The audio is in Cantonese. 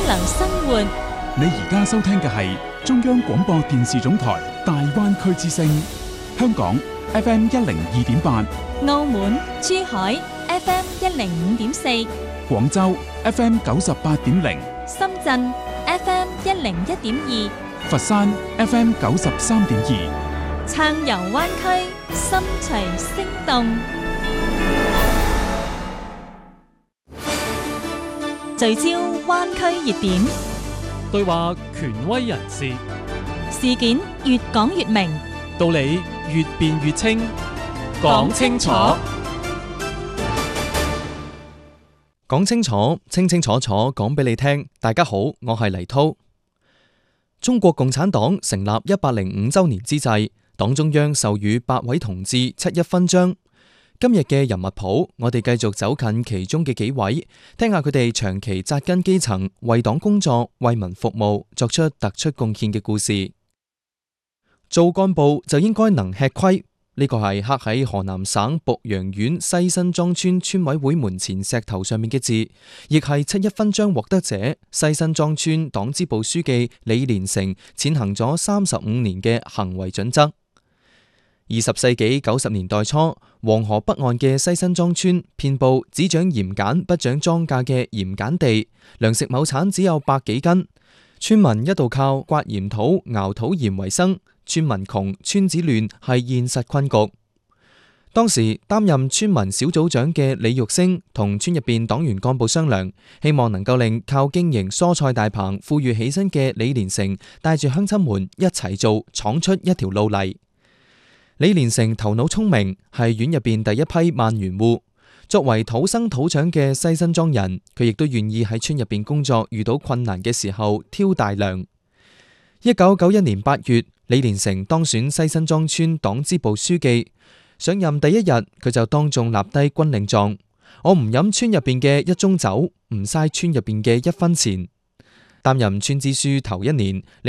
流生活。 你而家收聽嘅係中央廣播電視總台大灣區之聲，香港 FM 102.8， 澳門、珠海 FM 105.4， 廣州 FM 98.0， 深圳 FM 101.2， 佛山 FM 93.2， 暢遊灣區，心隨聲動。聚焦灣區熱點， 對話權威人士， 事件越講越明， 道理越辯越清，講清楚， 講清楚，清清楚楚講俾你聽。大家好，我係黎濤。中國共產黨成立105週年之際，黨中央授予8位同志七一勳章。今日嘅人物譜，我哋繼續走近其中嘅幾位，聽下佢哋長期紮根基層，為黨工作、為民服務，作出突出貢獻嘅故事。做幹部就應該能吃虧，呢個係刻喺河南省濮陽縣西辛莊村村委會門前石頭上面嘅字，亦係七一勳章獲得者西辛莊村黨支部書記李連成踐行咗35年嘅行為準則。20世紀90年代初，黃河北岸嘅西辛莊村遍佈只長鹽鹼不長莊稼嘅鹽鹼地，糧食畝產只有百幾斤，村民一度靠刮鹽土、熬土鹽為生，村民窮、村子亂係現實困局。當時擔任村民小組長嘅李玉星同村入邊黨員幹部商量，希望能夠令靠經營蔬菜大棚富裕起身嘅李連成帶住鄉親們一齊做，闖出一條路嚟。李連成頭腦聰明，係縣入邊第一批萬元戶。作為土生土長嘅西辛莊人，佢亦都願意喺村入邊工作，遇到困難嘅時候挑大梁。1991年8月，李連成當選西辛莊村黨支部書記。上任第一日，佢就當眾立低軍令狀：我唔飲村入邊嘅一盅酒，唔嘥村入邊嘅一分錢。擔任村支書頭一年，